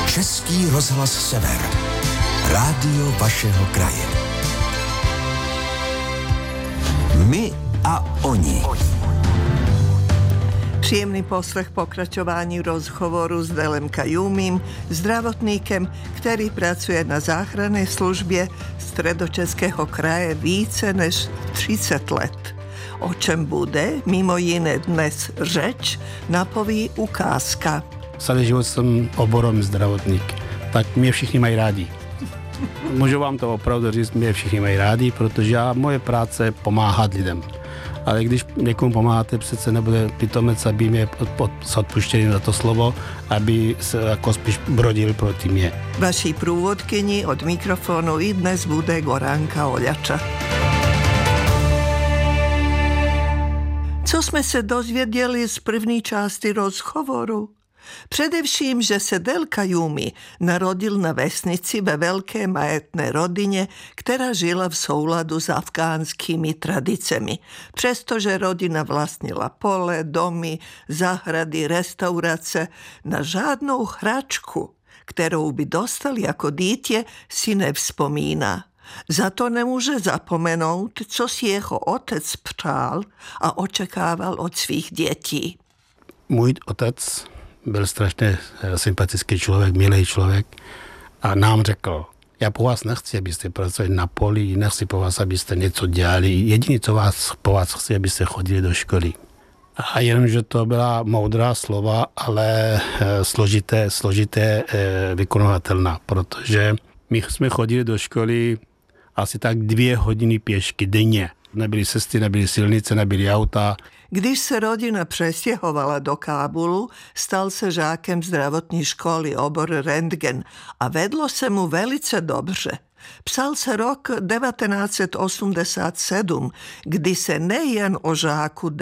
Český rozhlas Sever. Rádio vašeho kraje. My a oni. Příjemný poslech pokračování rozhovoru s Delem Kajumím, zdravotníkem, který pracuje na záchranné službě Středočeského kraje více než 30 let. O čem bude mimo jiné dnes řeč, napoví ukázka. Celý život jsem oborový zdravotník, tak mě všichni mají rádi. Můžu vám to opravdu říct, mě všichni mají rádi, protože moje práce je pomáhat lidem. Ale když někomu pomáháte, přece nebude pitomec, aby mě s odpuštěním za to slovo, aby se jako spíš brodil proti mě. Vaší průvodkyni od mikrofonu i dnes bude Goranka Oljača. Co jsme se dozvěděli z první části rozhovoru? Především, že se Del Kajumi narodil na vesnici ve velké majetné rodině, která žila v souladu s afgánskými tradicemi. Přestože rodina vlastnila pole, domy, zahrady, restaurace, na žádnou hračku, kterou by dostal jako dítě, si nevzpomíná. Za to nemůže zapomenout, co si jeho otec přál a očekával od svých dětí. Můj otec byl strašně sympatický člověk, milý člověk a nám řekl, já po vás nechci, abyste pracovali na poli, nechci po vás, abyste něco dělali, jediné, co po vás chci, abyste chodili do školy. A jenomže to byla moudrá slova, ale složité vykonavatelná, protože my jsme chodili do školy asi tak 2 hodiny pěšky denně. Nebyly cesty, nebyly silnice, nebyly auta. Když se rodina přestěhovala do Kábulu, stal se žákem zdravotní školy obor rentgen a vedlo se mu velice dobře. Psal se rok 1987, kdy se nejen o žáku